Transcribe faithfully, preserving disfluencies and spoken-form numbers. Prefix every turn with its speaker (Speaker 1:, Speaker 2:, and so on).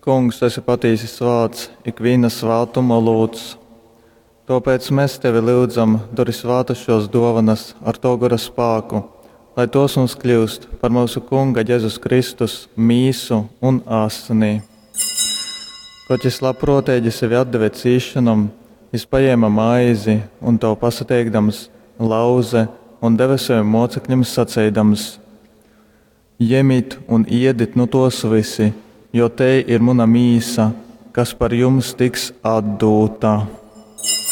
Speaker 1: Kungs, tu esi patiesas vārds, ikviena svētuma lūdz. Tāpēc mēs tevi lūdzam, dori svātus šos dovanas ar to gara spēku, lai tos mums kļūst par mūsu Kunga Jēzus Kristus mīsu un āsinī. Kaut es labprotēji sevi atdeve cīšanam, es paņēma maizi un to pasateikdams, lauze un deva saviem mocekļiem sacēdams: Ņemiet un iediet no tos visi, jo te ir mana mīsa, kas par jums tiks atdota.